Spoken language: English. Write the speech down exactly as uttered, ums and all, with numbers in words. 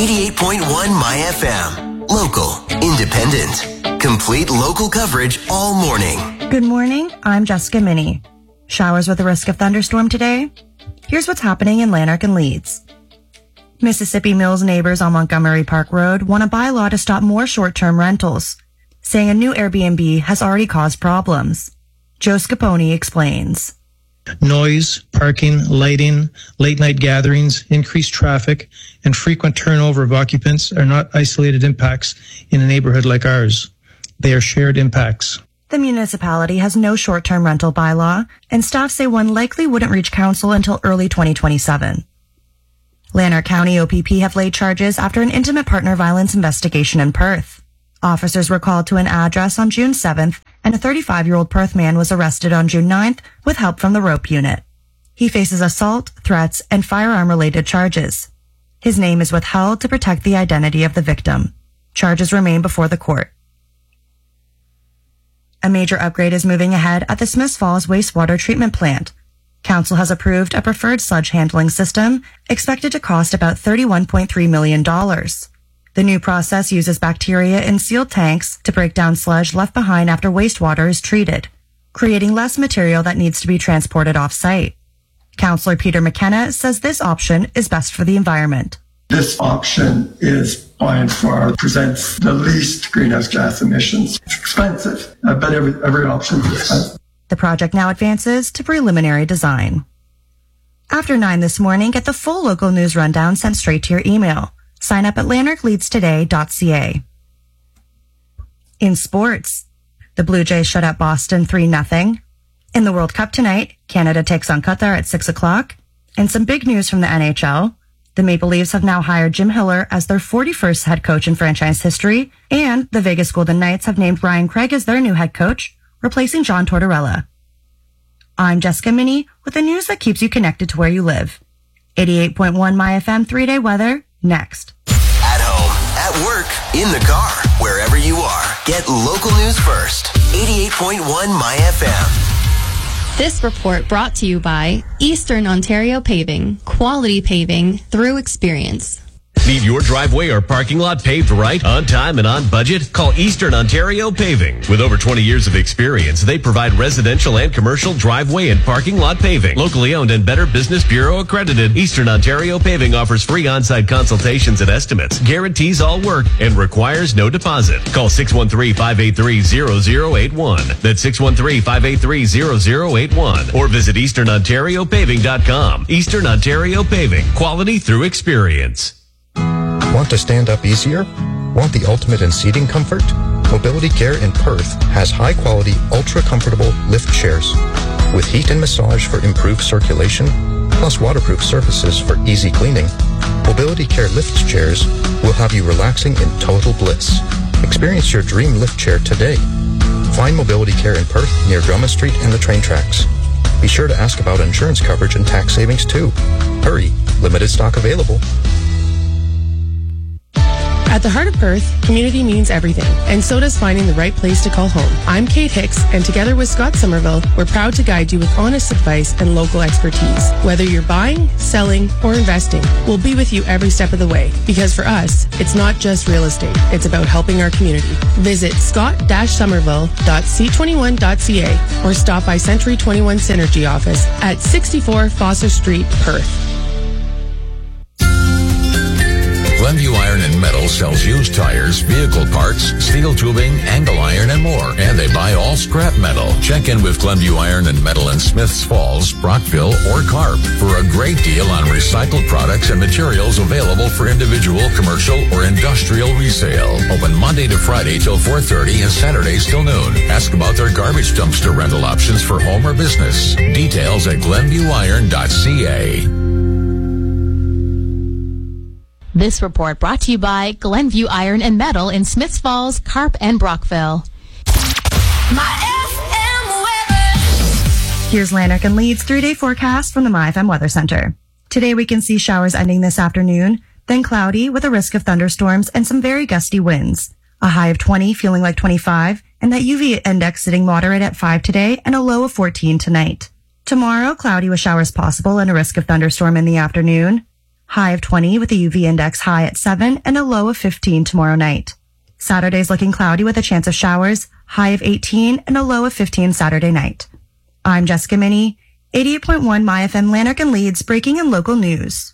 eighty-eight point one My F M. Local, independent, complete local coverage all morning. Good morning, I'm Jessica Minnie. Showers with a risk of thunderstorm today? Here's what's happening in Lanark and Leeds. Mississippi Mills neighbors on Montgomery Park Road want a bylaw to stop more short-term rentals, saying a new Airbnb has already caused problems. Joe Scapone explains. Noise, parking, lighting, late-night gatherings, increased traffic, and frequent turnover of occupants are not isolated impacts in a neighborhood like ours. They are shared impacts. The municipality has no short-term rental bylaw, and staff say one likely wouldn't reach council until early twenty twenty-seven. Lanark County O P P have laid charges after an intimate partner violence investigation in Perth. Officers were called to an address on June seventh, and a thirty-five-year-old Perth man was arrested on June ninth with help from the rope unit. He faces assault, threats, and firearm-related charges. His name is withheld to protect the identity of the victim. Charges remain before the court. A major upgrade is moving ahead at the Smiths Falls wastewater treatment plant. Council has approved a preferred sludge handling system expected to cost about thirty-one point three million dollars. The new process uses bacteria in sealed tanks to break down sludge left behind after wastewater is treated, creating less material that needs to be transported off-site. Councillor Peter McKenna says this option is best for the environment. This option is by and far presents the least greenhouse gas emissions. It's expensive, uh, but every, every option is expensive. The project now advances to preliminary design. After nine this morning, get the full local news rundown sent straight to your email. Sign up at lanark leeds today dot c a. In sports, the Blue Jays shut out Boston three nothing. In the World Cup tonight, Canada takes on Qatar at six o'clock. And some big news from the N H L. The Maple Leafs have now hired Jim Hiller as their forty-first head coach in franchise history, and the Vegas Golden Knights have named Brian Craig as their new head coach, replacing John Tortorella. I'm Jessica Minnie with the news that keeps you connected to where you live. eighty-eight point one My F M three-day weather, next. At home, at work, in the car, wherever you are. Get local news first. eighty-eight point one My F M. This report brought to you by Eastern Ontario Paving. Quality paving through experience. Need your driveway or parking lot paved right, on time, and on budget? Call Eastern Ontario Paving. With over twenty years of experience, they provide residential and commercial driveway and parking lot paving. Locally owned and Better Business Bureau accredited, Eastern Ontario Paving offers free on-site consultations and estimates, guarantees all work, and requires no deposit. Call six one three, five eight three, zero zero eight one. That's six one three, five eight three, zero zero eight one. Or visit eastern ontario paving dot com. Eastern Ontario Paving. Quality through experience. Want to stand up easier? Want the ultimate in seating comfort? Mobility Care in Perth has high-quality, ultra-comfortable lift chairs with heat and massage for improved circulation, plus waterproof surfaces for easy cleaning. Mobility Care lift chairs will have you relaxing in total bliss. Experience your dream lift chair today. Find Mobility Care in Perth near Drummond Street and the train tracks. Be sure to ask about insurance coverage and tax savings too. Hurry, limited stock available. At the heart of Perth, community means everything, and so does finding the right place to call home. I'm Kate Hicks, and together with Scott Somerville, we're proud to guide you with honest advice and local expertise. Whether you're buying, selling, or investing, we'll be with you every step of the way. Because for us, it's not just real estate, it's about helping our community. Visit scott dash somerville dot c twenty-one dot c a or stop by Century twenty-one Synergy office at sixty-four Foster Street, Perth. Glenview Iron and Metal sells used tires, vehicle parts, steel tubing, angle iron, and more. And they buy all scrap metal. Check in with Glenview Iron and Metal in Smiths Falls, Brockville, or Carp for a great deal on recycled products and materials available for individual, commercial, or industrial resale. Open Monday to Friday till four thirty and Saturdays till noon. Ask about their garbage dumpster rental options for home or business. Details at glenview iron dot c a. This report brought to you by Glenview Iron and Metal in Smiths Falls, Carp, and Brockville. My F M weather. Here's Lanark and Leeds three-day forecast from the My F M Weather Center. Today we can see showers ending this afternoon, then cloudy with a risk of thunderstorms and some very gusty winds. A high of twenty, feeling like twenty-five, and that U V index sitting moderate at five today and a low of fourteen tonight. Tomorrow, cloudy with showers possible and a risk of thunderstorm in the afternoon. high of twenty with a U V index high at seven and a low of fifteen tomorrow night. Saturday's looking cloudy with a chance of showers, high of eighteen and a low of fifteen Saturday night. I'm Jessica Minnie, eighty-eight point one My F M Lanark and Leeds, breaking in local news.